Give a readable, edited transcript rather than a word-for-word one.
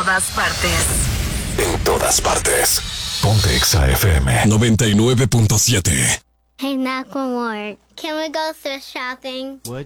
todas partes. En todas partes. Ponte Exa FM 99.7. Hey, Macklemore, can we go thrift shopping? What?